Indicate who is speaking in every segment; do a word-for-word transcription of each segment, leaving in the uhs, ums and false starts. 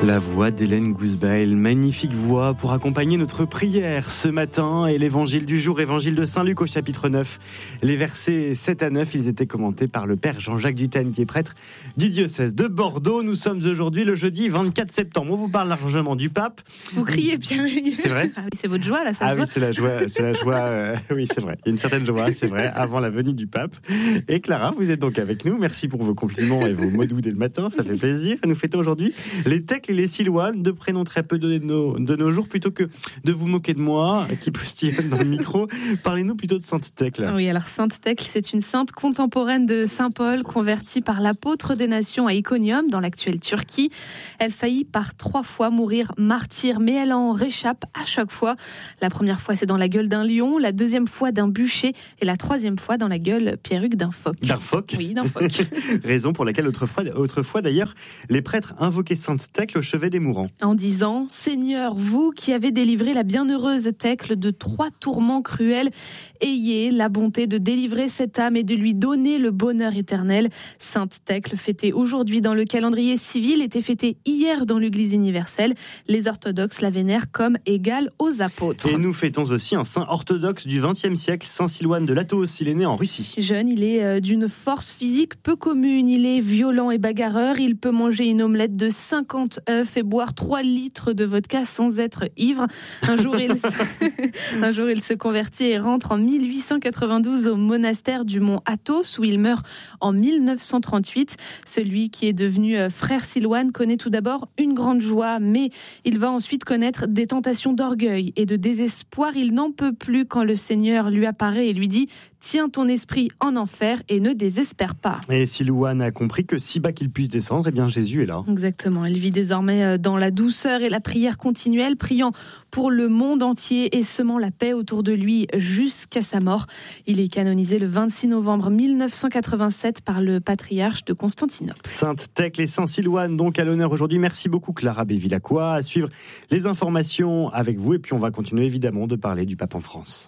Speaker 1: La voix d'Hélène Gouzbail, magnifique voix pour accompagner notre prière ce matin et l'évangile du jour, évangile de Saint-Luc au chapitre neuf. Les versets sept à neuf, ils étaient commentés par le père Jean-Jacques Dutène qui est prêtre du diocèse de Bordeaux. Nous sommes aujourd'hui le jeudi vingt-quatre septembre. On vous parle largement du pape.
Speaker 2: Vous criez bien.
Speaker 1: C'est vrai ?
Speaker 2: Ah oui, c'est votre joie là, ça
Speaker 1: Ah
Speaker 2: se
Speaker 1: oui,
Speaker 2: voit.
Speaker 1: c'est la joie, c'est la joie, euh, oui c'est vrai. Il y a une certaine joie, c'est vrai, avant la venue du pape. Et Clara, vous êtes donc avec nous. Merci pour vos compliments et vos mots doux dès le matin, ça fait plaisir. Nous fêtons aujourd'hui les Thècles et les Silouanes, deux prénoms très peu donnés de nos, de nos jours. Plutôt que de vous moquer de moi, qui postillonne dans le micro, parlez-nous plutôt de Sainte Thècle.
Speaker 2: Oui, alors Sainte Thècle, c'est une sainte contemporaine de Saint Paul, convertie par l'apôtre des nations à Iconium, dans l'actuelle Turquie. Elle faillit par trois fois mourir martyre, mais elle en réchappe à chaque fois. La première fois, c'est dans la gueule d'un lion, la deuxième fois d'un bûcher, et la troisième fois dans la gueule perruque d'un phoque.
Speaker 1: D'un phoque ?
Speaker 2: Oui, d'un phoque.
Speaker 1: Raison pour laquelle autrefois, autrefois d'ailleurs, les prêtres invoquaient Sainte Thècle au chevet des mourants.
Speaker 2: En disant « Seigneur, vous qui avez délivré la bienheureuse Thècle de trois tourments cruels, ayez la bonté de délivrer cette âme et de lui donner le bonheur éternel. » Sainte Thècle, fêtée aujourd'hui dans le calendrier civil, était fêtée hier dans l'Église universelle. Les orthodoxes la vénèrent comme égale aux apôtres.
Speaker 1: Et nous fêtons aussi un saint orthodoxe du vingtième siècle, Saint Silouane de Latos. Il est né en Russie.
Speaker 2: Jeune, il est d'une force physique peu commune. Il est violent et bagarreur. Il peut manger une omelette de cinquante œufs et boire trois litres de vodka sans être ivre. Un jour, il se... un jour, il se convertit et rentre en mille huit cent quatre-vingt-douze au monastère du mont Athos, où il meurt en mille neuf cent trente-huit. Celui qui est devenu frère Silouane connaît tout d'abord une grande joie, mais il va ensuite connaître des tentations d'orgueil et de désespoir. Il n'en peut plus quand le Seigneur lui apparaît et lui dit « Tiens ton esprit en enfer et ne désespère pas ».
Speaker 1: Et Silouane a compris que si bas qu'il puisse descendre, eh bien Jésus est là.
Speaker 2: Exactement, elle vit désormais dans la douceur et la prière continuelle, priant pour le monde entier et semant la paix autour de lui jusqu'à sa mort. Il est canonisé le vingt-six novembre mille neuf cent quatre-vingt-sept par le patriarche de Constantinople.
Speaker 1: Sainte Thècle et Saint Silouane donc à l'honneur aujourd'hui. Merci beaucoup Clara Bévilacqua. À suivre les informations avec vous et puis on va continuer évidemment de parler du pape en France.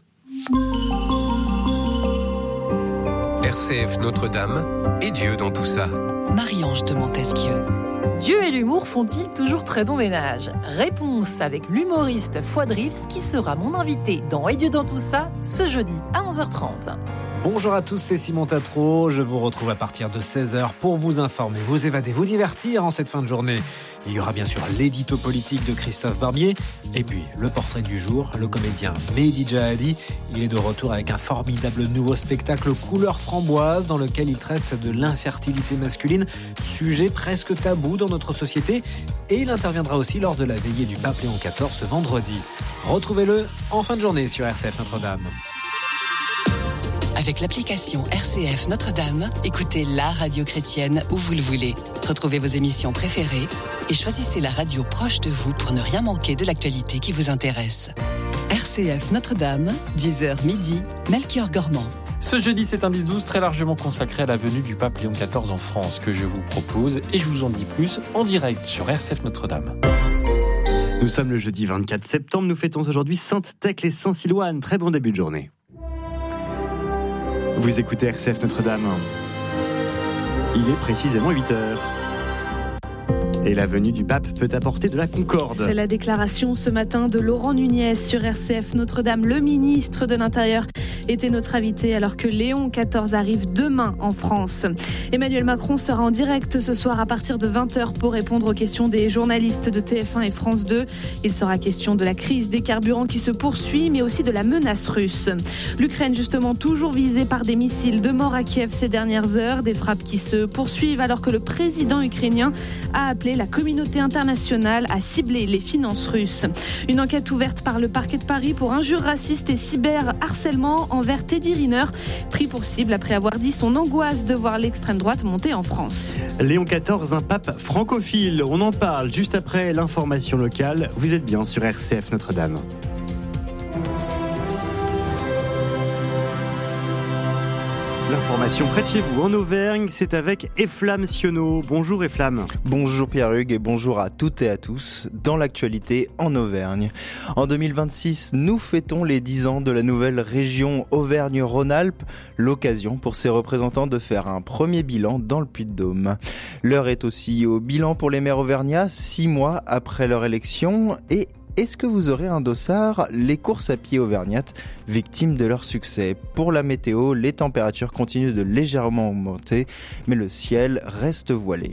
Speaker 3: R C F Notre-Dame et Dieu dans tout ça.
Speaker 4: Marie-Ange de Montesquieu.
Speaker 5: Dieu et l'humour font-ils toujours très bon ménage ? Réponse avec l'humoriste Fouad Rivs qui sera mon invité dans Et Dieu dans tout ça ce jeudi à onze heures trente.
Speaker 6: Bonjour à tous, c'est Simon Tatro. Je vous retrouve à partir de seize heures pour vous informer, vous évader, vous divertir en cette fin de journée. Il y aura bien sûr l'édito politique de Christophe Barbier et puis le portrait du jour, le comédien Mehdi Jahadi. Il est de retour avec un formidable nouveau spectacle couleur framboise dans lequel il traite de l'infertilité masculine, sujet presque tabou dans notre société. Et il interviendra aussi lors de la veillée du pape Léon quatorze ce vendredi. Retrouvez-le en fin de journée sur R C F Notre-Dame.
Speaker 4: Avec l'application R C F Notre-Dame, écoutez la radio chrétienne où vous le voulez. Retrouvez vos émissions préférées et choisissez la radio proche de vous pour ne rien manquer de l'actualité qui vous intéresse. R C F Notre-Dame, dix heures midi, Melchior Gormand.
Speaker 7: Ce jeudi, c'est un dix douze très largement consacré à la venue du pape Léon quatorze en France que je vous propose et je vous en dis plus en direct sur R C F Notre-Dame.
Speaker 1: Nous sommes le jeudi vingt-quatre septembre, nous fêtons aujourd'hui Sainte Thècle et Saint Silouane. Très bon début de journée. Vous écoutez R C F Notre-Dame. Il est précisément huit heures. Et la venue du pape peut apporter de la concorde.
Speaker 2: C'est la déclaration ce matin de Laurent Nunez sur R C F Notre-Dame. Le ministre de l'Intérieur était notre invité alors que Léon quatorze arrive demain en France. Emmanuel Macron sera en direct ce soir à partir de vingt heures pour répondre aux questions des journalistes de T F un et France deux. Il sera question de la crise des carburants qui se poursuit, mais aussi de la menace russe. L'Ukraine, justement, toujours visée par des missiles, de morts à Kiev ces dernières heures. Des frappes qui se poursuivent alors que le président ukrainien a appelé la communauté internationale à cibler les finances russes. Une enquête ouverte par le parquet de Paris pour injures racistes et cyberharcèlement envers Teddy Riner, pris pour cible après avoir dit son angoisse de voir l'extrême droite monter en France.
Speaker 1: Léon quatorze, un pape francophile. On en parle juste après l'information locale. Vous êtes bien sur R C F Notre-Dame. L'information près de chez vous en Auvergne, c'est avec Eflam Sionneau. Bonjour Eflam.
Speaker 8: Bonjour Pierre-Hugues et bonjour à toutes et à tous. Dans l'actualité en Auvergne. En deux mille vingt-six, nous fêtons les dix ans de la nouvelle région Auvergne-Rhône-Alpes. L'occasion pour ses représentants de faire un premier bilan dans le Puy-de-Dôme. L'heure est aussi au bilan pour les maires auvergnats, six mois après leur élection. Et est-ce que vous aurez un dossard? Les courses à pied auvergnates, victimes de leur succès. Pour la météo, les températures continuent de légèrement augmenter, mais le ciel reste voilé.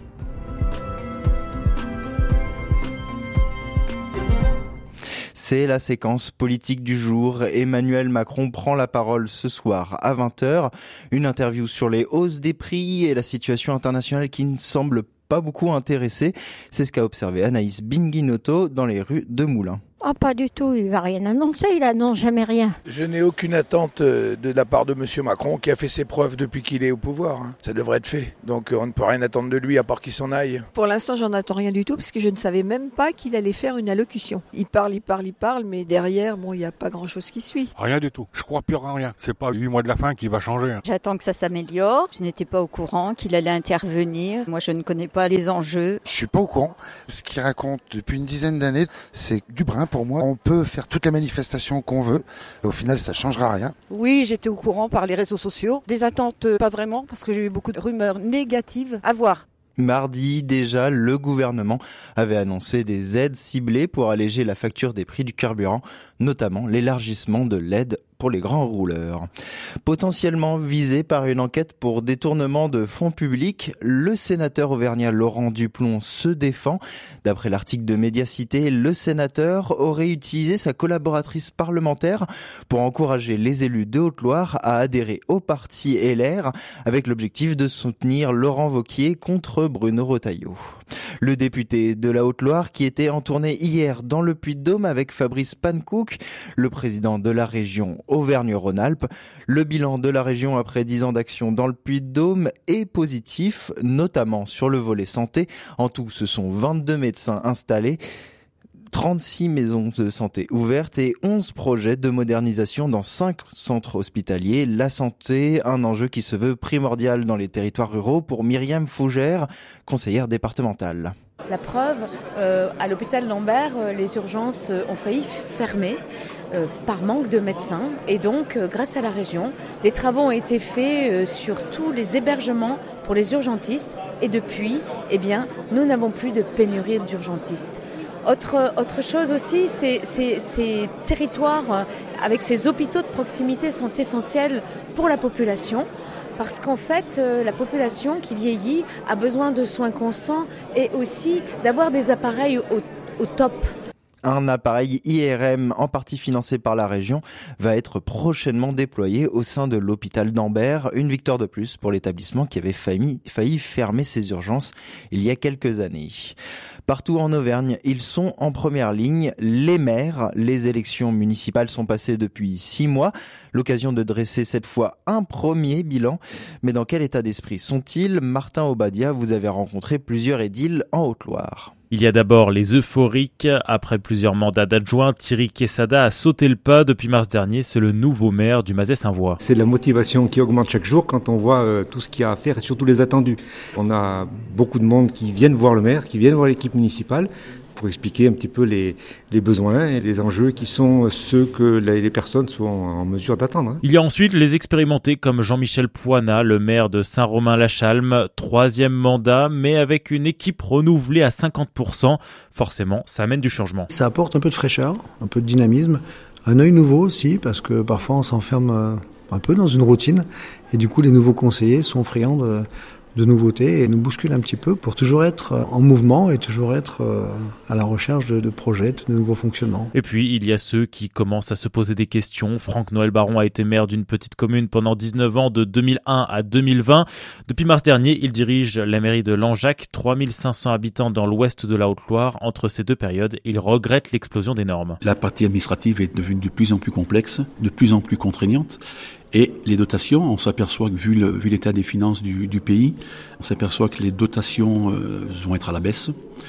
Speaker 8: C'est la séquence politique du jour. Emmanuel Macron prend la parole ce soir à vingt heures. Une interview sur les hausses des prix et la situation internationale qui ne semble pas beaucoup intéressé. C'est ce qu'a observé Anaïs Binguinotto dans les rues de Moulins.
Speaker 9: Ah, pas du tout, il va rien annoncer, il annonce jamais rien.
Speaker 10: Je n'ai aucune attente de la part de M. Macron qui a fait ses preuves depuis qu'il est au pouvoir. Ça devrait être fait. Donc on ne peut rien attendre de lui à part qu'il s'en aille.
Speaker 11: Pour l'instant, j'en attends rien du tout parce que je ne savais même pas qu'il allait faire une allocution. Il parle, il parle, il parle, mais derrière, bon, il n'y a pas grand-chose qui suit.
Speaker 12: Rien du tout. Je crois plus à rien. C'est pas huit mois de la fin qui va changer.
Speaker 13: J'attends que ça s'améliore. Je n'étais pas au courant qu'il allait intervenir. Moi, je ne connais pas les enjeux.
Speaker 14: Je suis pas au courant. Ce qu'il raconte depuis une dizaine d'années, c'est du brin pour moi. On peut faire toutes les manifestations qu'on veut. Au final, ça changera rien.
Speaker 11: Oui, j'étais au courant par les réseaux sociaux. Des attentes, pas vraiment, parce que j'ai eu beaucoup de rumeurs négatives à voir.
Speaker 8: Mardi, déjà, le gouvernement avait annoncé des aides ciblées pour alléger la facture des prix du carburant, notamment l'élargissement de l'aide pour les grands rouleurs. Potentiellement visé par une enquête pour détournement de fonds publics, le sénateur auvergnat Laurent Duplon se défend. D'après l'article de Médiacité, le sénateur aurait utilisé sa collaboratrice parlementaire pour encourager les élus de Haute-Loire à adhérer au parti L R avec l'objectif de soutenir Laurent Wauquiez contre Bruno Retailleau. Le député de la Haute-Loire qui était en tournée hier dans le Puy-de-Dôme avec Fabrice Pankouk, le président de la région Auvergne-Rhône-Alpes. Le bilan de la région après dix ans d'action dans le Puy-de-Dôme est positif, notamment sur le volet santé. En tout, ce sont vingt-deux médecins installés, trente-six maisons de santé ouvertes et onze projets de modernisation dans cinq centres hospitaliers. La santé, un enjeu qui se veut primordial dans les territoires ruraux pour Myriam Fougère, conseillère départementale.
Speaker 15: La preuve, euh, à l'hôpital Lambert, euh, les urgences euh, ont failli fermer euh, par manque de médecins. Et donc, euh, grâce à la région, des travaux ont été faits euh, sur tous les hébergements pour les urgentistes. Et depuis, eh bien, nous n'avons plus de pénurie d'urgentistes. Autre, autre chose aussi, c'est, c'est, ces territoires euh, avec ces hôpitaux de proximité sont essentiels pour la population. Parce qu'en fait, euh, la population qui vieillit a besoin de soins constants et aussi d'avoir des appareils au, au top.
Speaker 8: Un appareil I R M en partie financé par la région va être prochainement déployé au sein de l'hôpital d'Ambert. Une victoire de plus pour l'établissement qui avait failli, failli fermer ses urgences il y a quelques années. Partout en Auvergne, ils sont en première ligne. Les maires, les élections municipales sont passées depuis six mois. L'occasion de dresser cette fois un premier bilan. Mais dans quel état d'esprit sont-ils? Martin Obadia, vous avez rencontré plusieurs édiles en Haute-Loire.
Speaker 16: Il y a d'abord les euphoriques. Après plusieurs mandats d'adjoint, Thierry Quesada a sauté le pas. Depuis mars dernier, c'est le nouveau maire du Mazet-Saint-Voix.
Speaker 17: C'est la motivation qui augmente chaque jour quand on voit euh, tout ce qu'il y a à faire et surtout les attendus. On a beaucoup de monde qui viennent voir le maire, qui viennent voir l'équipe municipale pour expliquer un petit peu les, les besoins et les enjeux qui sont ceux que les personnes sont en mesure d'attendre.
Speaker 16: Il y a ensuite les expérimentés comme Jean-Michel Poinat, le maire de Saint-Romain-la-Chalme. Troisième mandat, mais avec une équipe renouvelée à cinquante pour cent. Forcément, ça amène du changement.
Speaker 18: Ça apporte un peu de fraîcheur, un peu de dynamisme, un œil nouveau aussi, parce que parfois on s'enferme un peu dans une routine. Et du coup, les nouveaux conseillers sont friands de... de nouveautés et nous bouscule un petit peu pour toujours être en mouvement et toujours être à la recherche de, de projets, de nouveaux fonctionnements.
Speaker 16: Et puis, il y a ceux qui commencent à se poser des questions. Franck-Noël Baron a été maire d'une petite commune pendant dix-neuf ans, de deux mille un à deux mille vingt. Depuis mars dernier, il dirige la mairie de Langeac, trois mille cinq cents habitants dans l'ouest de la Haute-Loire. Entre ces deux périodes, il regrette l'explosion des normes.
Speaker 19: La partie administrative est devenue de plus en plus complexe, de plus en plus contraignante. Et les dotations, on s'aperçoit que vu, le, vu l'état des finances du, du pays, on s'aperçoit que les dotations euh, vont être à la baisse.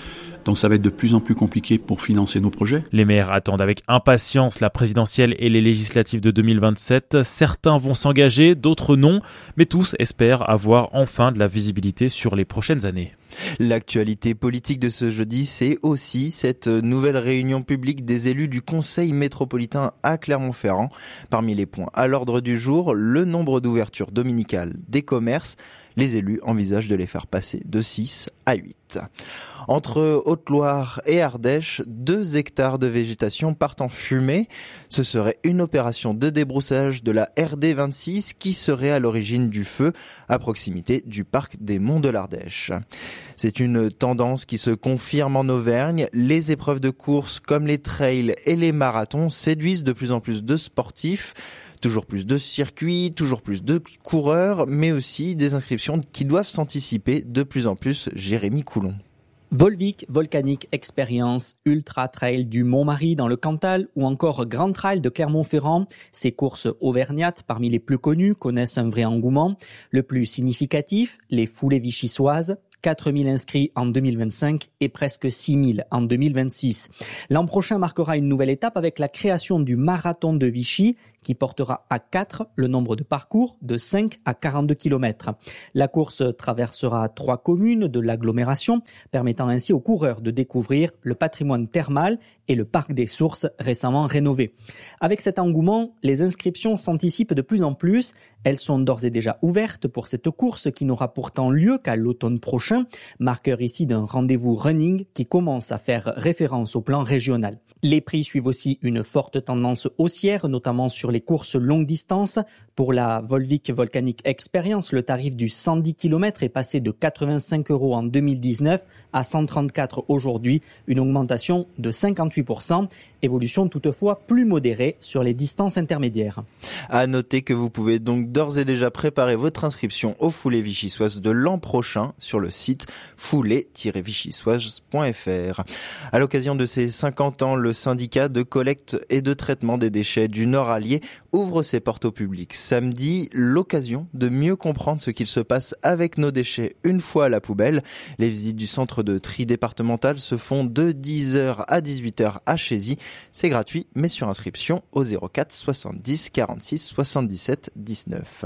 Speaker 19: Donc ça va être de plus en plus compliqué pour financer nos projets.
Speaker 16: Les maires attendent avec impatience la présidentielle et les législatives de deux mille vingt-sept. Certains vont s'engager, d'autres non, mais tous espèrent avoir enfin de la visibilité sur les prochaines années.
Speaker 8: L'actualité politique de ce jeudi, c'est aussi cette nouvelle réunion publique des élus du Conseil métropolitain à Clermont-Ferrand. Parmi les points à l'ordre du jour, le nombre d'ouvertures dominicales des commerces. Les élus envisagent de les faire passer de six à huit. Entre Haute-Loire et Ardèche, deux hectares de végétation partent en fumée. Ce serait une opération de débroussaillage de la R D vingt-six qui serait à l'origine du feu à proximité du parc des Monts de l'Ardèche. C'est une tendance qui se confirme en Auvergne. Les épreuves de course comme les trails et les marathons séduisent de plus en plus de sportifs. Toujours plus de circuits, toujours plus de coureurs, mais aussi des inscriptions qui doivent s'anticiper de plus en plus. Jérémy Coulon.
Speaker 20: Volvic Volcanic Experience, Ultra Trail du Montmarie dans le Cantal ou encore Grand Trail de Clermont-Ferrand. Ces courses auvergnates, parmi les plus connues, connaissent un vrai engouement. Le plus significatif, les foulées vichysoises. quatre mille inscrits en deux mille vingt-cinq et presque six mille en deux mille vingt-six. L'an prochain marquera une nouvelle étape avec la création du marathon de Vichy qui portera à quatre le nombre de parcours de cinq à quarante-deux kilomètres. La course traversera trois communes de l'agglomération, permettant ainsi aux coureurs de découvrir le patrimoine thermal et le parc des sources récemment rénové. Avec cet engouement, les inscriptions s'anticipent de plus en plus. Elles sont d'ores et déjà ouvertes pour cette course qui n'aura pourtant lieu qu'à l'automne prochain, marqueur ici d'un rendez-vous running qui commence à faire référence au plan régional. Les prix suivent aussi une forte tendance haussière, notamment sur les courses longue distance. Pour la Volvic Volcanic Experience, le tarif du cent dix kilomètres est passé de quatre-vingt-cinq euros en deux mille dix-neuf à cent trente-quatre aujourd'hui, une augmentation de cinquante-huit pour cent, évolution toutefois plus modérée sur les distances intermédiaires.
Speaker 8: À noter que vous pouvez donc d'ores et déjà préparer votre inscription aux foulées vichysoises de l'an prochain sur le site foulée tiret vichysoise point f r. À l'occasion de ses cinquante ans, le syndicat de collecte et de traitement des déchets du Nord-Allier ouvre ses portes au public. Samedi, l'occasion de mieux comprendre ce qu'il se passe avec nos déchets une fois à la poubelle. Les visites du centre de tri départemental se font de dix heures à dix-huit heures à Chézy. C'est gratuit, mais sur inscription au zéro quatre soixante-dix quarante-six soixante-dix-sept dix-neuf.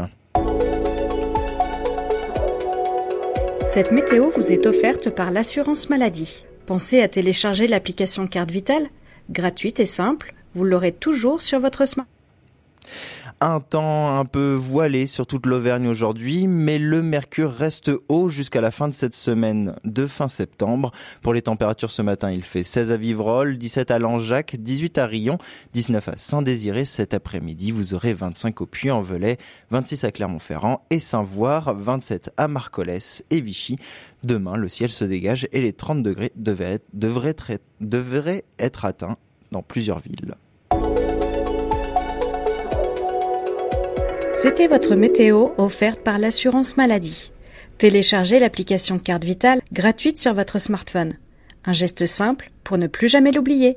Speaker 21: Cette météo vous est offerte par l'assurance maladie. Pensez à télécharger l'application Carte Vitale, gratuite et simple, vous l'aurez toujours sur votre smartphone.
Speaker 8: Un temps un peu voilé sur toute l'Auvergne aujourd'hui, mais le mercure reste haut jusqu'à la fin de cette semaine de fin septembre. Pour les températures ce matin, il fait seize à Vivrolles, dix-sept à Langeac, dix-huit à Rion, dix-neuf à Saint-Désiré. Cet après-midi, vous aurez vingt-cinq au Puy-en-Velay, vingt-six à Clermont-Ferrand et Saint-Voire, vingt-sept à Marcollès et Vichy. Demain, le ciel se dégage et les trente degrés devraient être, devraient être, devraient être atteints dans plusieurs villes.
Speaker 21: C'était votre météo offerte par l'assurance maladie. Téléchargez l'application Carte Vitale gratuite sur votre smartphone. Un geste simple pour ne plus jamais l'oublier.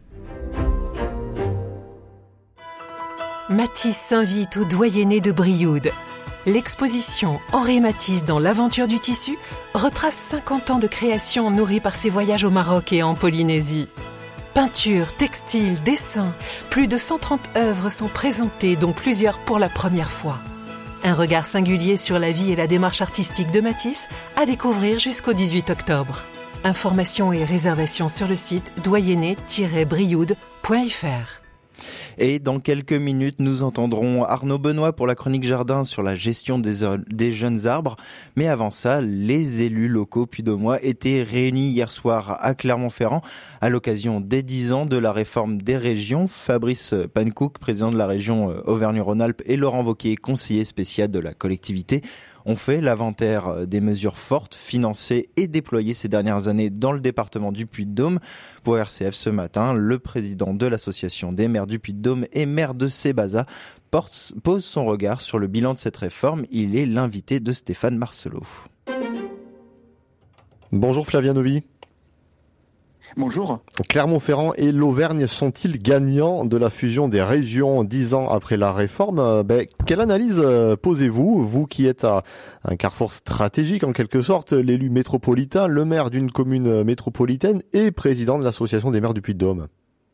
Speaker 22: Matisse s'invite au doyenné de Brioude. L'exposition Henri Matisse dans l'aventure du tissu retrace cinquante ans de création nourris par ses voyages au Maroc et en Polynésie. Peinture, textile, dessin, plus de cent trente œuvres sont présentées, dont plusieurs pour la première fois. Un regard singulier sur la vie et la démarche artistique de Matisse à découvrir jusqu'au dix-huit octobre. Informations et réservations sur le site doyenné tiret brioude point f r.
Speaker 8: Et dans quelques minutes, nous entendrons Arnaud Benoît pour la chronique Jardin sur la gestion des, des jeunes arbres. Mais avant ça, les élus locaux puydômois étaient réunis hier soir à Clermont-Ferrand à l'occasion des dix ans de la réforme des régions. Fabrice Pankouk, président de la région Auvergne-Rhône-Alpes, et Laurent Wauquiez, conseiller spécial de la collectivité, ont fait l'inventaire des mesures fortes financées et déployées ces dernières années dans le département du Puy-de-Dôme. Pour R C F ce matin, le président de l'association des maires du Puy-de-Dôme et maire de Sébaza porte, pose son regard sur le bilan de cette réforme. Il est l'invité de Stéphane Marcelot.
Speaker 23: Bonjour Flavien Novy.
Speaker 3: Bonjour.
Speaker 5: Clermont-Ferrand et l'Auvergne sont-ils gagnants de la fusion des régions dix ans après la réforme? Ben, quelle analyse posez-vous, vous qui êtes à un carrefour stratégique en quelque sorte, l'élu métropolitain, le maire d'une commune métropolitaine et président de l'association des maires du Puy-de-Dôme?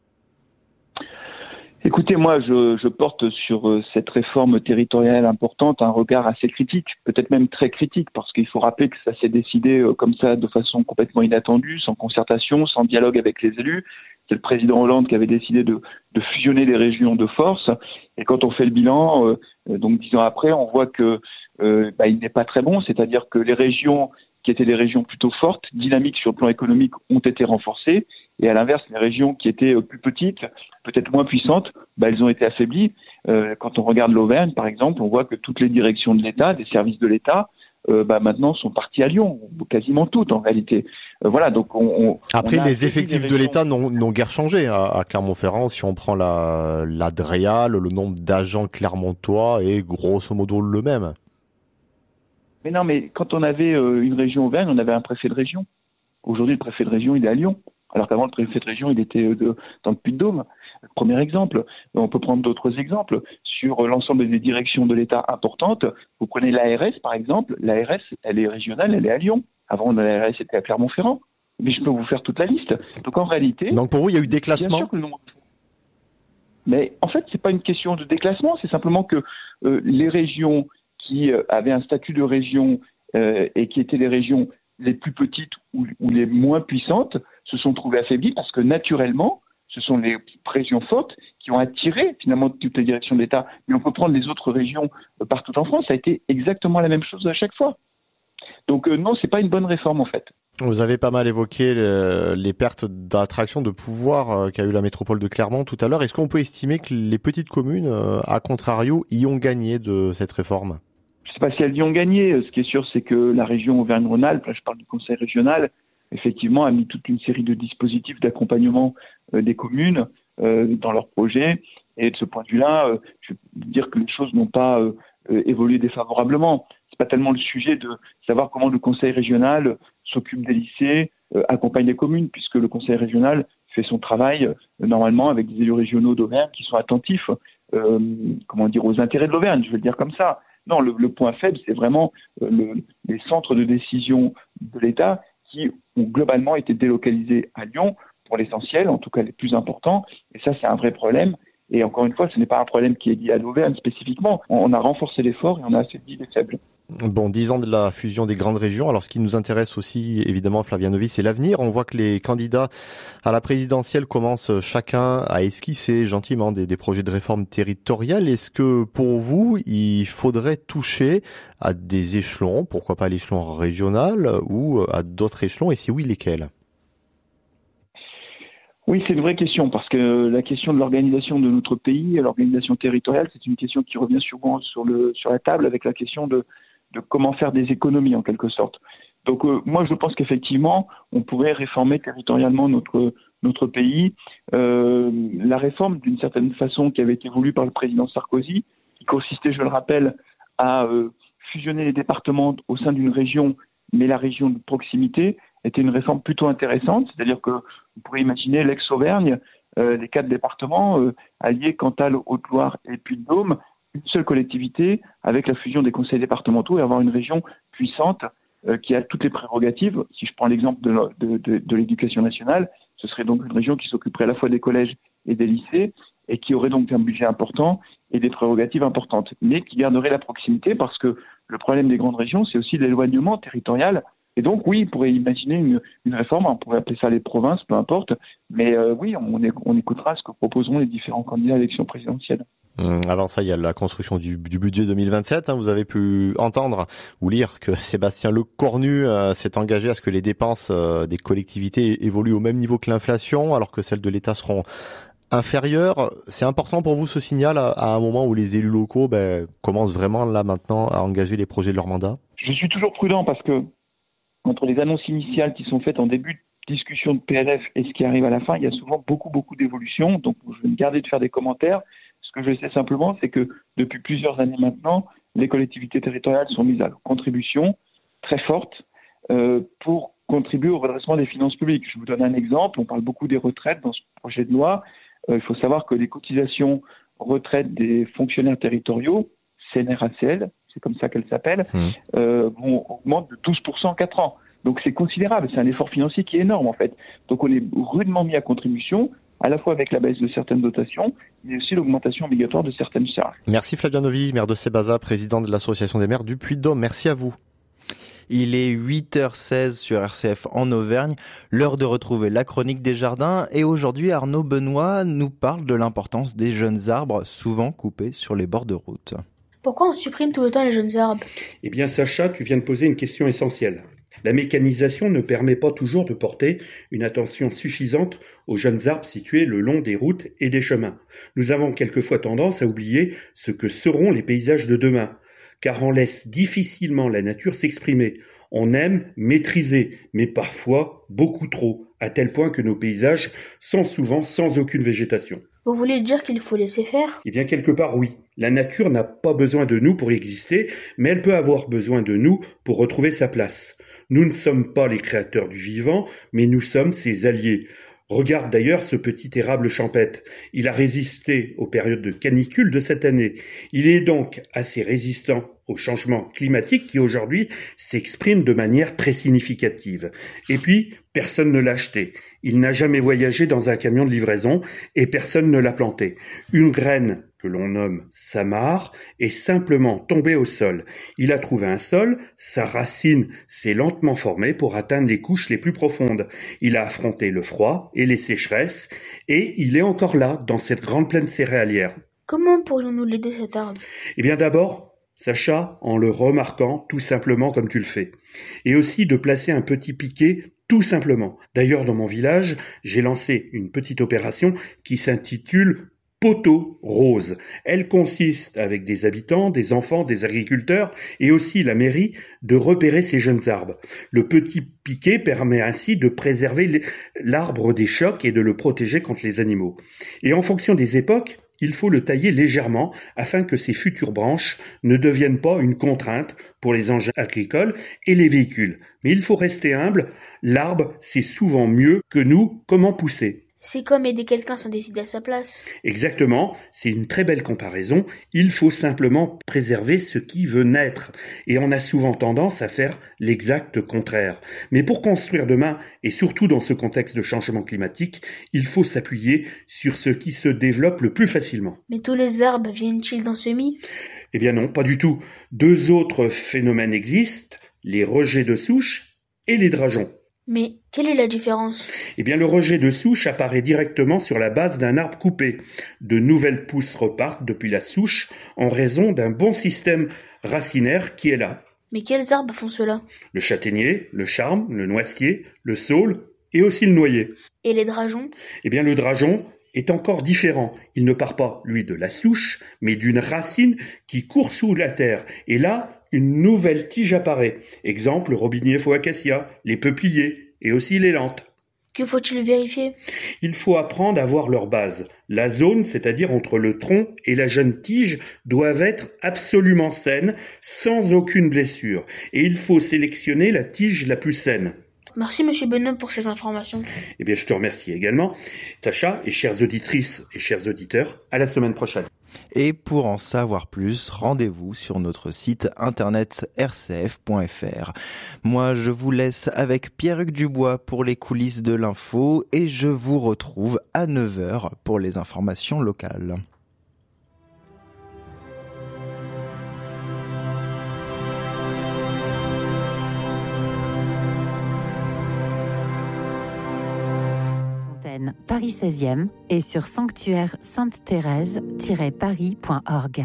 Speaker 3: Écoutez, moi, je, je porte sur cette réforme territoriale importante un regard assez critique, peut-être même très critique, parce qu'il faut rappeler que ça s'est décidé comme ça de façon complètement inattendue, sans concertation, sans dialogue avec les élus. C'est le président Hollande qui avait décidé de, de fusionner des régions de force. Et quand on fait le bilan, euh, donc dix ans après, on voit que euh, bah, il n'est pas très bon, c'est-à-dire que les régions qui étaient des régions plutôt fortes, dynamiques sur le plan économique, ont été renforcées. Et à l'inverse, les régions qui étaient plus petites, peut-être moins puissantes, bah, elles ont été affaiblies. Euh, quand on regarde l'Auvergne, par exemple, on voit que toutes les directions de l'État, des services de l'État, euh, bah, maintenant sont parties à Lyon, quasiment toutes en réalité. Euh, voilà, donc on, on
Speaker 5: Après,
Speaker 3: on
Speaker 5: les effectifs de l'État n'ont, n'ont guère changé à, à Clermont-Ferrand. Si on prend la, la DREAL, le nombre d'agents clermontois est grosso modo le même.
Speaker 3: Mais non, mais quand on avait euh, une région Auvergne, on avait un préfet de région. Aujourd'hui, le préfet de région, il est à Lyon. Alors qu'avant, le préfet de région, il était euh, de, dans le Puy-de-Dôme. Premier exemple. On peut prendre d'autres exemples. Sur euh, l'ensemble des directions de l'État importantes, vous prenez l'A R S, par exemple. L'A R S, elle est régionale, elle est à Lyon. Avant, l'A R S était à Clermont-Ferrand. Mais je peux vous faire toute la liste. Donc en réalité...
Speaker 5: Donc pour vous, il y a eu déclassement?
Speaker 3: Bien sûr que le nombre... Mais en fait, c'est pas une question de déclassement. C'est simplement que euh, les régions qui euh, avaient un statut de région euh, et qui étaient les régions les plus petites ou, ou les moins puissantes se sont trouvées affaiblies parce que naturellement, ce sont les régions fortes qui ont attiré finalement toutes les directions de l'État. Mais on peut prendre les autres régions euh, partout en France, ça a été exactement la même chose à chaque fois. Donc euh, non, c'est pas une bonne réforme en fait.
Speaker 5: Vous avez pas mal évoqué le, les pertes d'attraction, de pouvoir euh, qu'a eu la métropole de Clermont tout à l'heure. Est-ce qu'on peut estimer que les petites communes, euh, à contrario, y ont gagné de cette réforme?
Speaker 3: Je ne sais pas si elles y ont gagné. Ce qui est sûr, c'est que la région Auvergne-Rhône-Alpes, là je parle du conseil régional, effectivement a mis toute une série de dispositifs d'accompagnement euh, des communes euh, dans leurs projets. Et de ce point de vue-là, euh, je veux dire que les choses n'ont pas euh, euh, évolué défavorablement. C'est pas tellement le sujet de savoir comment le conseil régional s'occupe des lycées, euh, accompagne les communes, puisque le conseil régional fait son travail euh, normalement avec des élus régionaux d'Auvergne qui sont attentifs, euh, comment dire, aux intérêts de l'Auvergne, je vais le dire comme ça. Non, le, le point faible, c'est vraiment euh, le, les centres de décision de l'État qui ont globalement été délocalisés à Lyon, pour l'essentiel, en tout cas les plus importants. Et ça, c'est un vrai problème. Et encore une fois, ce n'est pas un problème qui est lié à l'Auvergne spécifiquement. On a renforcé l'effort et on a affaibli les faibles.
Speaker 5: Bon, dix ans de la fusion des grandes régions. Alors, ce qui nous intéresse aussi, évidemment, Flavien Novy, c'est l'avenir. On voit que les candidats à la présidentielle commencent chacun à esquisser gentiment des, des projets de réforme territoriale. Est-ce que, pour vous, il faudrait toucher à des échelons, pourquoi pas l'échelon régional ou à d'autres échelons, et si oui, lesquels?
Speaker 3: Oui, c'est une vraie question, parce que la question de l'organisation de notre pays, l'organisation territoriale, c'est une question qui revient souvent sur, le, sur la table avec la question de, de comment faire des économies, en quelque sorte. Donc euh, moi, je pense qu'effectivement, on pourrait réformer territorialement notre, notre pays. Euh, la réforme, d'une certaine façon, qui avait été voulue par le président Sarkozy, qui consistait, je le rappelle, à euh, fusionner les départements au sein d'une région, mais la région de proximité, était une réforme plutôt intéressante. C'est-à-dire que vous pourrez imaginer l'ex-Auvergne, euh, les quatre départements euh, alliés Cantal, Haute-Loire et Puy-de-Dôme, une seule collectivité avec la fusion des conseils départementaux et avoir une région puissante euh, qui a toutes les prérogatives. Si je prends l'exemple de, de, de, de l'éducation nationale, ce serait donc une région qui s'occuperait à la fois des collèges et des lycées et qui aurait donc un budget important et des prérogatives importantes, mais qui garderait la proximité parce que le problème des grandes régions, c'est aussi l'éloignement territorial. Et donc, oui, on pourrait imaginer une, une réforme, on pourrait appeler ça les provinces, peu importe, mais euh, oui, on, est, on écoutera ce que proposeront les différents candidats à l'élection présidentielle.
Speaker 5: Avant ça, il y a la construction du, du budget deux mille vingt-sept. Hein. Vous avez pu entendre ou lire que Sébastien Lecornu euh, s'est engagé à ce que les dépenses euh, des collectivités évoluent au même niveau que l'inflation, alors que celles de l'État seront inférieures. C'est important pour vous ce signal à, à un moment où les élus locaux ben, commencent vraiment là maintenant à engager les projets de leur mandat?
Speaker 3: Je suis toujours prudent parce que entre les annonces initiales qui sont faites en début de discussion de P L F et ce qui arrive à la fin, il y a souvent beaucoup, beaucoup d'évolutions. Donc, je vais me garder de faire des commentaires. Ce que je sais simplement, c'est que depuis plusieurs années maintenant, les collectivités territoriales sont mises à contribution très forte euh, pour contribuer au redressement des finances publiques. Je vous donne un exemple. On parle beaucoup des retraites dans ce projet de loi. Euh, il faut savoir que les cotisations retraite des fonctionnaires territoriaux, C N R A C L, c'est comme ça qu'elle s'appelle, mmh. euh, vont augmentent de douze pour cent en quatre ans. Donc c'est considérable, c'est un effort financier qui est énorme en fait. Donc on est rudement mis à contribution, à la fois avec la baisse de certaines dotations, mais aussi l'augmentation obligatoire de certaines charges.
Speaker 5: Merci Flavien Novy, maire de Sébaza, président de l'association des maires du Puy-de-Dôme. Merci à vous.
Speaker 8: Il est huit heures seize sur R C F en Auvergne, l'heure de retrouver la chronique des jardins et aujourd'hui Arnaud Benoît nous parle de l'importance des jeunes arbres souvent coupés sur les bords de route.
Speaker 4: Pourquoi on supprime tout le temps les jeunes arbres ?
Speaker 6: Eh bien Sacha, tu viens de poser une question essentielle. La mécanisation ne permet pas toujours de porter une attention suffisante aux jeunes arbres situés le long des routes et des chemins. Nous avons quelquefois tendance à oublier ce que seront les paysages de demain, car on laisse difficilement la nature s'exprimer. On aime maîtriser, mais parfois beaucoup trop, à tel point que nos paysages sont souvent sans aucune végétation.
Speaker 4: Vous voulez dire qu'il faut laisser faire ?
Speaker 6: Eh bien, quelque part, oui. La nature n'a pas besoin de nous pour exister, mais elle peut avoir besoin de nous pour retrouver sa place. Nous ne sommes pas les créateurs du vivant, mais nous sommes ses alliés. Regarde d'ailleurs ce petit érable champêtre. Il a résisté aux périodes de canicule de cette année. Il est donc assez résistant au changement climatique qui aujourd'hui s'exprime de manière très significative. Et puis, personne ne l'a acheté. Il n'a jamais voyagé dans un camion de livraison et personne ne l'a planté. Une graine que l'on nomme samare est simplement tombée au sol. Il a trouvé un sol, sa racine s'est lentement formée pour atteindre les couches les plus profondes. Il a affronté le froid et les sécheresses et il est encore là, dans cette grande plaine céréalière.
Speaker 4: Comment pourrions-nous l'aider cet arbre ?
Speaker 6: Eh bien d'abord, Sacha, en le remarquant tout simplement comme tu le fais. Et aussi de placer un petit piquet tout simplement. D'ailleurs, dans mon village, j'ai lancé une petite opération qui s'intitule Poteau rose. Elle consiste, avec des habitants, des enfants, des agriculteurs et aussi la mairie, de repérer ces jeunes arbres. Le petit piquet permet ainsi de préserver l'arbre des chocs et de le protéger contre les animaux. Et en fonction des époques, il faut le tailler légèrement afin que ces futures branches ne deviennent pas une contrainte pour les engins agricoles et les véhicules. Mais il faut rester humble, l'arbre sait souvent mieux que nous comment pousser.
Speaker 4: C'est comme aider quelqu'un sans décider à sa place.
Speaker 6: Exactement, c'est une très belle comparaison. Il faut simplement préserver ce qui veut naître. Et on a souvent tendance à faire l'exact contraire. Mais pour construire demain, et surtout dans ce contexte de changement climatique, il faut s'appuyer sur ce qui se développe le plus facilement.
Speaker 4: Mais tous les arbres viennent-ils d'un semis ?
Speaker 6: Eh bien non, pas du tout. Deux autres phénomènes existent, les rejets de souche et les drageons.
Speaker 4: Mais quelle est la différence ?
Speaker 6: Eh bien, le rejet de souche apparaît directement sur la base d'un arbre coupé. De nouvelles pousses repartent depuis la souche en raison d'un bon système racinaire qui est là.
Speaker 4: Mais quels arbres font cela ?
Speaker 6: Le châtaignier, le charme, le noisetier, le saule et aussi le noyer.
Speaker 4: Et les drageons ?
Speaker 6: Eh bien, le drageon est encore différent. Il ne part pas, lui, de la souche, mais d'une racine qui court sous la terre. Et là, une nouvelle tige apparaît. Exemple, le robinier faux acacia, les peupliers et aussi les lentes.
Speaker 4: Que faut-il vérifier ?
Speaker 6: Il faut apprendre à voir leur base. La zone, c'est-à-dire entre le tronc et la jeune tige, doivent être absolument saines, sans aucune blessure. Et il faut sélectionner la tige la plus saine.
Speaker 4: Merci Monsieur Benoît pour ces informations.
Speaker 6: Eh bien, je te remercie également, Sacha, et chères auditrices et chers auditeurs, à la semaine prochaine.
Speaker 8: Et pour en savoir plus, rendez-vous sur notre site internet r c f point f r. Moi, je vous laisse avec Pierre-Hugues Dubois pour les coulisses de l'info et je vous retrouve à neuf heures pour les informations locales.
Speaker 23: Paris seizième et sur sanctuaire sainte thérèse tiret paris point org.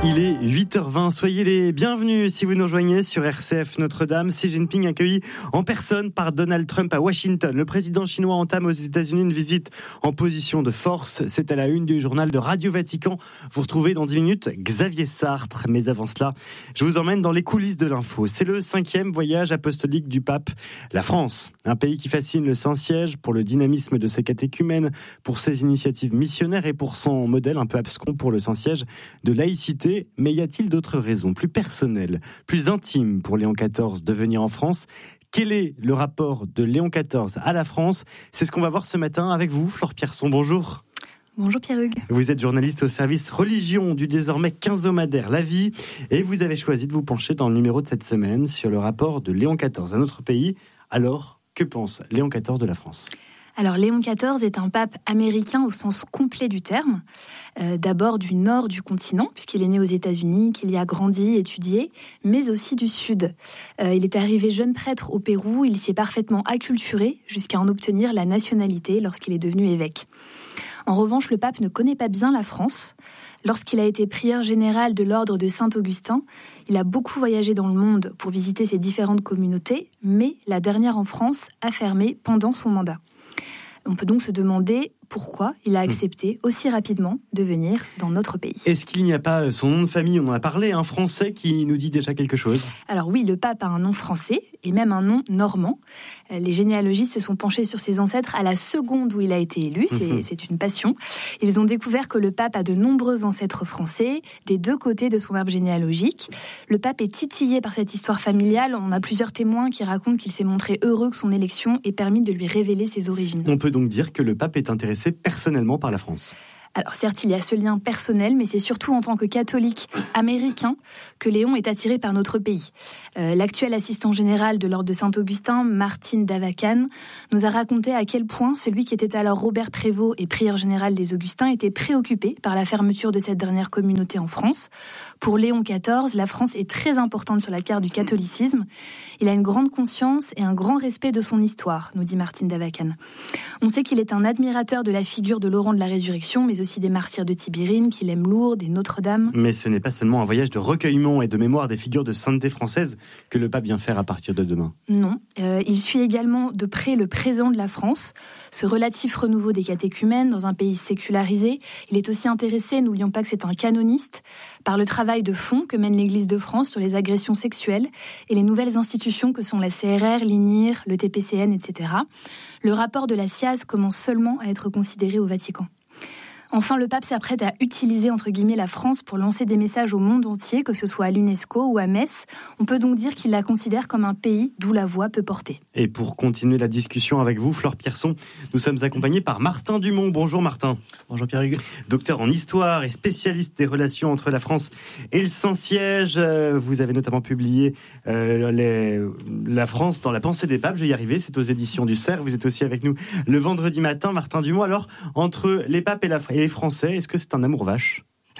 Speaker 1: Il est huit heures vingt, soyez les bienvenus si vous nous rejoignez sur R C F Notre-Dame. Xi Jinping accueilli en personne par Donald Trump à Washington. Le président chinois entame aux États-Unis une visite en position de force. C'est à la une du journal de Radio Vatican. Vous retrouvez dans dix minutes Xavier Sartre. Mais avant cela, je vous emmène dans les coulisses de l'info. C'est le cinquième voyage apostolique du pape. La France, un pays qui fascine le Saint-Siège pour le dynamisme de ses catéchumènes, pour ses initiatives missionnaires et pour son modèle un peu abscon pour le Saint-Siège de laïcité. Mais y a-t-il d'autres raisons, plus personnelles, plus intimes pour Léon quatorze de venir en France ? Quel est le rapport de Léon quatorze à la France ? C'est ce qu'on va voir ce matin avec vous, Flore Pierson. Bonjour.
Speaker 2: Bonjour Pierre-Hugues.
Speaker 1: Vous êtes journaliste au service religion du désormais quinzomadaire La Vie et vous avez choisi de vous pencher dans le numéro de cette semaine sur le rapport de Léon quatorze à notre pays. Alors, que pense Léon quatorze de la France ?
Speaker 2: Alors Léon quatorze est un pape américain au sens complet du terme, euh, d'abord du nord du continent, puisqu'il est né aux États-Unis, qu'il y a grandi, étudié, mais aussi du sud. Euh, il est arrivé jeune prêtre au Pérou, il s'y est parfaitement acculturé jusqu'à en obtenir la nationalité lorsqu'il est devenu évêque. En revanche, le pape ne connaît pas bien la France. Lorsqu'il a été prieur général de l'ordre de Saint-Augustin, il a beaucoup voyagé dans le monde pour visiter ses différentes communautés, mais la dernière en France a fermé pendant son mandat. On peut donc se demander pourquoi il a accepté aussi rapidement de venir dans notre pays.
Speaker 1: Est-ce qu'il n'y a pas son nom de famille, on en a parlé, un français qui nous dit déjà quelque chose ?
Speaker 2: Alors oui, le pape a un nom français et même un nom normand. Les généalogistes se sont penchés sur ses ancêtres à la seconde où il a été élu, c'est, mmh. c'est une passion. Ils ont découvert que le pape a de nombreux ancêtres français, des deux côtés de son arbre généalogique. Le pape est titillé par cette histoire familiale. On a plusieurs témoins qui racontent qu'il s'est montré heureux que son élection ait permis de lui révéler ses origines.
Speaker 1: On peut donc dire que le pape est intéressé personnellement par la France.
Speaker 2: Alors certes, il y a ce lien personnel, mais c'est surtout en tant que catholique américain que Léon est attiré par notre pays. Euh, l'actuel assistant général de l'ordre de Saint-Augustin, Martin Davacan, nous a raconté à quel point celui qui était alors Robert Prévost et prieur général des Augustins était préoccupé par la fermeture de cette dernière communauté en France. Pour Léon quatorze, la France est très importante sur la carte du catholicisme. Il a une grande conscience et un grand respect de son histoire, nous dit Martin Davacan. On sait qu'il est un admirateur de la figure de Laurent de la Résurrection, mais aussi des martyrs de Tibérine, qu'il aime Lourdes et Notre-Dame.
Speaker 1: Mais ce n'est pas seulement un voyage de recueillement et de mémoire des figures de sainteté françaises que le pape vient faire à partir de demain.
Speaker 2: Non, euh, il suit également de près le présent de la France, ce relatif renouveau des catéchumènes dans un pays sécularisé. Il est aussi intéressé, n'oublions pas que c'est un canoniste, par le travail de fond que mène l'Église de France sur les agressions sexuelles et les nouvelles institutions que sont la C R R, l'I N I R, le T P C N, et cetera. Le rapport de la C I A S commence seulement à être considéré au Vatican. Enfin, le pape s'apprête à utiliser, entre guillemets, la France pour lancer des messages au monde entier, que ce soit à l'UNESCO ou à Metz. On peut donc dire qu'il la considère comme un pays d'où la voix peut porter.
Speaker 1: Et pour continuer la discussion avec vous, Flore Pierson, nous sommes accompagnés par Martin Dumont. Bonjour Martin.
Speaker 7: Bonjour Pierre-Hugues.
Speaker 1: Docteur en histoire et spécialiste des relations entre la France et le Saint-Siège. Vous avez notamment publié euh, les, La France dans la pensée des papes. Je vais y arriver, c'est aux éditions du Cerf. Vous êtes aussi avec nous le vendredi matin, Martin Dumont. Alors, entre les papes et la France, et les Français, est-ce que c'est un amour vache ?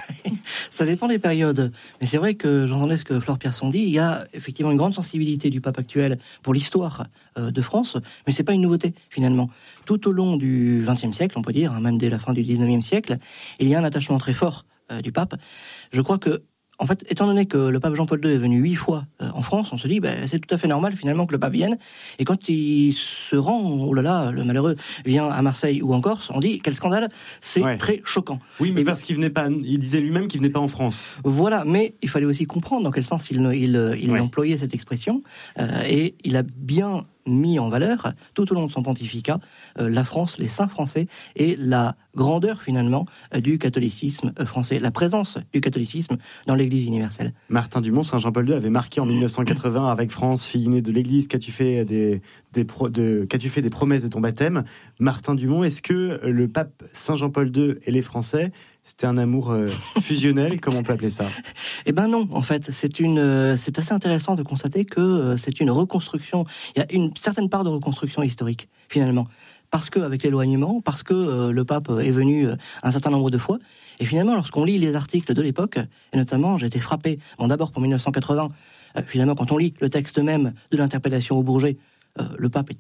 Speaker 7: Ça dépend des périodes. Mais c'est vrai que j'entendais ce que Flore Pierson dit. Il y a effectivement une grande sensibilité du pape actuel pour l'histoire euh, de France, mais c'est pas une nouveauté finalement. Tout au long du vingtième siècle, on peut dire, hein, même dès la fin du dix-neuvième siècle, il y a un attachement très fort euh, du pape. Je crois que en fait, étant donné que le pape Jean-Paul deux est venu huit fois euh, en France, on se dit, ben, c'est tout à fait normal finalement que le pape vienne. Et quand il se rend, oh là là, le malheureux vient à Marseille ou en Corse, on dit, quel scandale, c'est ouais. très choquant.
Speaker 1: Oui, mais
Speaker 7: et
Speaker 1: parce qu'il venait pas, il disait lui-même qu'il venait pas en France.
Speaker 7: Voilà, mais il fallait aussi comprendre dans quel sens il, il, il ouais. employait cette expression. Euh, et il a bien mis en valeur, tout au long de son pontificat, euh, la France, les saints français et la grandeur finalement euh, du catholicisme français, la présence du catholicisme dans l'Église universelle.
Speaker 1: Martin Dumont, Saint Jean-Paul deux avait marqué en dix-neuf cent quatre-vingts avec France, fille née de l'Église, qu'as-tu fait des, des, pro, de, qu'as-tu fait des promesses de ton baptême. Martin Dumont, est-ce que le pape Saint Jean-Paul deux et les Français, c'était un amour euh, fusionnel, comme on peut appeler ça ?
Speaker 7: Eh ben non, en fait, c'est une, euh, c'est assez intéressant de constater que euh, c'est une reconstruction. Il y a une certaine part de reconstruction historique, finalement, parce que avec l'éloignement, parce que euh, le pape est venu euh, un certain nombre de fois, et finalement, lorsqu'on lit les articles de l'époque, et notamment, j'ai été frappé, bon, d'abord pour dix-neuf cent quatre-vingts, euh, finalement, quand on lit le texte même de l'interpellation au Bourget, euh, le pape est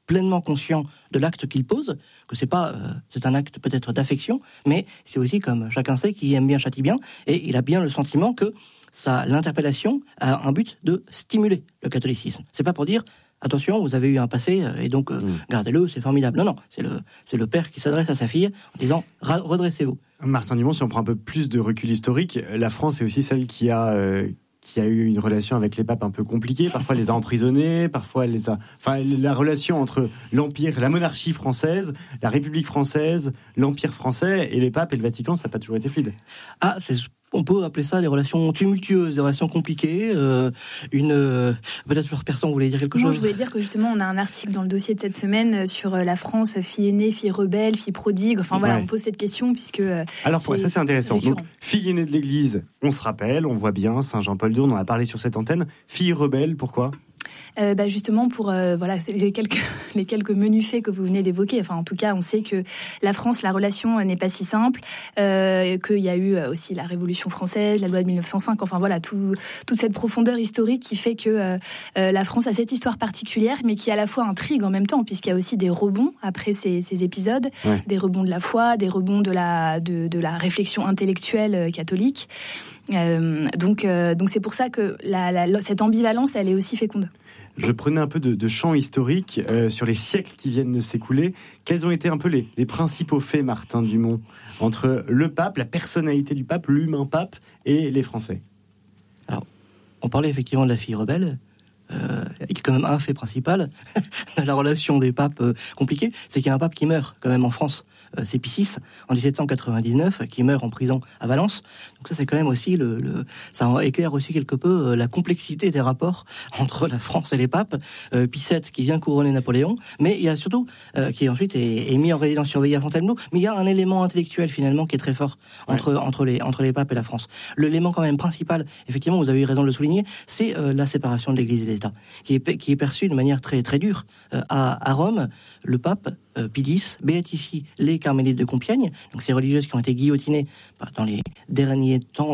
Speaker 7: pleinement conscient de l'acte qu'il pose, que c'est pas, euh, c'est un acte peut-être d'affection, mais c'est aussi, comme chacun sait, qui aime bien châtie bien, et il a bien le sentiment que ça, l'interpellation a un but de stimuler le catholicisme. C'est pas pour dire attention, vous avez eu un passé et donc euh, mmh. gardez-le, c'est formidable. Non, non, c'est le c'est le père qui s'adresse à sa fille en disant redressez-vous.
Speaker 1: Martin Dumont, si on prend un peu plus de recul historique, la France est aussi celle qui a euh, qui a eu une relation avec les papes un peu compliquée. Parfois, elle les a emprisonnés, parfois elle les a. Enfin, la relation entre l'empire, la monarchie française, la République française, l'empire français et les papes et le Vatican, ça n'a pas toujours été fluide.
Speaker 7: Ah, c'est on peut appeler ça des relations tumultueuses, des relations compliquées. Euh, une euh, peut-être Fleur Pierson, vous voulez dire quelque
Speaker 2: Moi,
Speaker 7: chose ?
Speaker 2: Je voulais dire que justement, on a un article dans le dossier de cette semaine sur la France, fille aînée, fille rebelle, fille prodigue. Enfin voilà, ouais. on pose cette question puisque.
Speaker 1: Alors pour ça, c'est intéressant. Donc, fille aînée de l'Église, on se rappelle, on voit bien Saint Jean-Paul deux, on en a parlé sur cette antenne. Fille rebelle, pourquoi ?
Speaker 2: Euh, bah justement pour euh, voilà les quelques les quelques menus faits que vous venez d'évoquer. Enfin en tout cas on sait que la France, la relation n'est pas si simple, euh, qu'il y a eu aussi la Révolution française, la loi de mille neuf cent cinq. Enfin voilà tout, toute cette profondeur historique qui fait que euh, euh, la France a cette histoire particulière, mais qui à la fois intrigue en même temps puisqu'il y a aussi des rebonds après ces, ces épisodes, ouais. des rebonds de la foi, des rebonds de la de, de la réflexion intellectuelle catholique. Euh, donc, euh, donc c'est pour ça que la, la, cette ambivalence, elle est aussi féconde.
Speaker 1: Je prenais un peu de, de champ historique euh, sur les siècles qui viennent de s'écouler. Quels ont été un peu les, les principaux faits, Martin Dumont, entre le pape, la personnalité du pape, l'humain pape et les Français ?
Speaker 7: Alors, on parlait effectivement de la fille rebelle. Euh, il y a quand même un fait principal de la relation des papes euh, compliquée, c'est qu'il y a un pape qui meurt quand même en France. Euh, c'est Pie six en dix-sept cent quatre-vingt-dix-neuf qui meurt en prison à Valence. Donc ça c'est quand même aussi le, le ça éclaire aussi quelque peu euh, la complexité des rapports entre la France et les papes. Euh, Pie sept qui vient couronner Napoléon, mais il y a surtout euh, qui ensuite est, est mis en résidence surveillée à Fontainebleau. Mais il y a un élément intellectuel finalement qui est très fort entre ouais. entre les entre les papes et la France. L'élément quand même principal, effectivement, vous avez eu raison de le souligner, c'est euh, la séparation de l'Église et de l'État, qui est qui est perçue de manière très très dure euh, à à Rome. Le pape euh, Pie X béatifie les carmélites de Compiègne, donc ces religieuses qui ont été guillotinées bah, dans les derniers temps